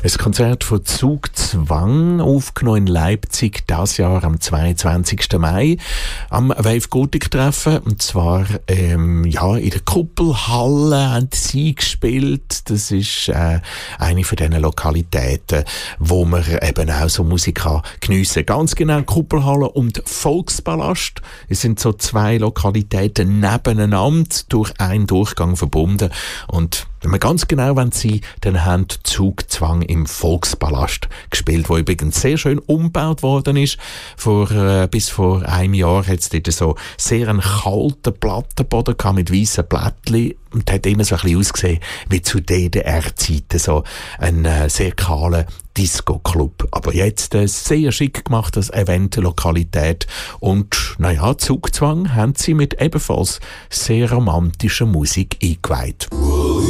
Ein Konzert von Zugzwang, aufgenommen in Leipzig, das Jahr am 22. Mai, am Wave Gothic Treffen. Und zwar, in der Kuppelhalle haben sie gespielt. Das ist, eine von diesen Lokalitäten, wo man eben auch so Musik kann geniessen kann. Ganz genau, Kuppelhalle und Volkspalast. Es sind so zwei Lokalitäten nebeneinander durch einen Durchgang verbunden. Und wenn wir ganz genau sein, dann haben Zugzwang im Volkspalast gespielt, wo übrigens sehr schön umgebaut worden ist. Bis vor einem Jahr hat es dort so sehr einen kalten Plattenboden gehabt mit weißen Blättchen und hat immer so ein bisschen ausgesehen wie zu DDR-Zeiten, so ein sehr kahler Disco-Club. Aber jetzt sehr schick gemachtes Event-Lokalität und Zugzwang haben sie mit ebenfalls sehr romantischer Musik eingeweiht.